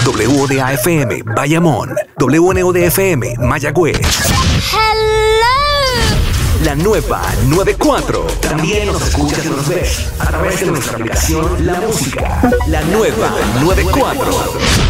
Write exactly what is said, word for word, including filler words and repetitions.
W O D A F M, Bayamón. W N O D F M, Mayagüez. Hello. La nueva noventa y cuatro. También nos escuchas y nos ves a través de nuestra aplicación La Música. La nueva noventa y cuatro.